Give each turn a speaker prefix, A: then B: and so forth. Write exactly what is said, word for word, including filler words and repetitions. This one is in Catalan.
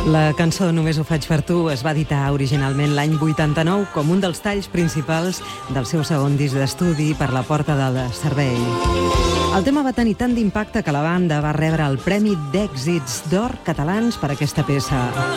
A: La cançó Només ho faig per tu es va editar originalment l'any vuitanta-nou com un dels talls principals del seu segon disc d'estudi Per la porta del servei. El tema va tenir tant d'impacte que la banda va rebre el Premi d'Èxits d'Or catalans per aquesta peça.